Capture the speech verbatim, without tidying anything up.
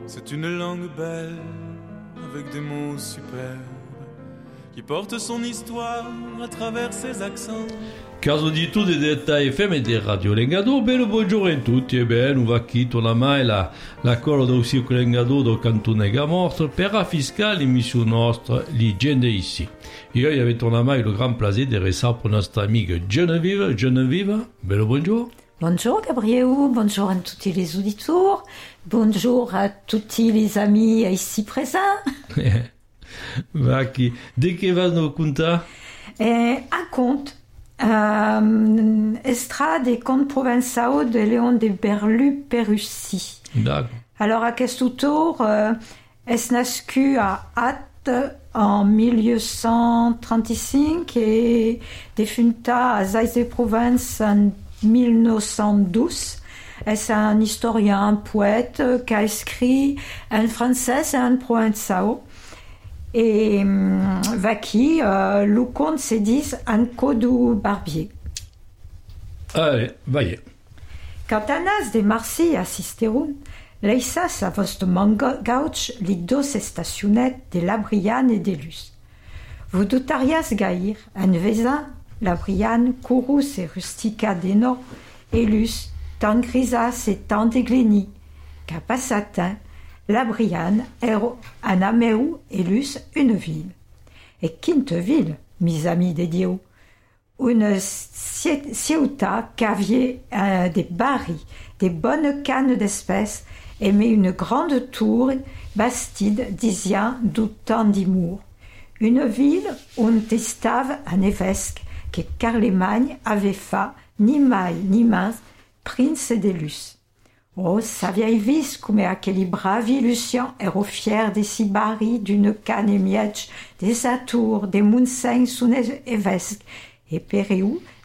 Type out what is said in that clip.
C'est une langue belle, avec des mots superbes, qui porte son histoire à travers ses accents. Caso di tutti i dettagli F M di Radio Lengado, bene buongiorno a tutti e bene, un vacchito la mai la l'accordo del Circo Lengado del Cantone Gamort per la fiscale émission nostra Legende ici. Et io avete una mai le grand plaisir de recevoir pour notre amique Geneviève. Geneviève, bene bonjour. Bonjour Gabriel, bonjour à tous les auditeurs, bonjour à tous les amis ici présents. Vacchi, de che va no conta? Eh, un conte, euh, extrait des contes provençaux de Léon de Berlu-Perussi. D'accord. Alors, à cet auteur, euh, est nascu à Ath en mille cent trente-cinq et défunta à Zaïs de Provence en mille neuf cent douze. C'est un historien, un poète qui a écrit en français et en provençal. Et um, Vaki, euh, le conte se dit en code barbier. Allez, vaillez. Quand Anas de Marseille assisteront, leissa sa vostement gauche les deux stationnettes de Labriane et de Luz. Vous doutarias gaïr, en vezin, Labriane, courus et rustica d'Eno, et Luz, tant grisas et tant dégleni, qu'à passatin, Labriane est un améou et Luz une ville. Et quinte ville, mes amis des dieux, une ciutat qu'aviez euh, des barils, des bonnes cannes d'espèces, et met une grande tour bastide disant du temps d'Imour. Une ville où estave un évêque que Carlemagne avait fait ni mai ni mins, prince de Luz. Oh, saviez vis come aquele bravi Lucien ero fier de si barri d'une canne mietch, des atours, des mounsens sous évesque, et Péréou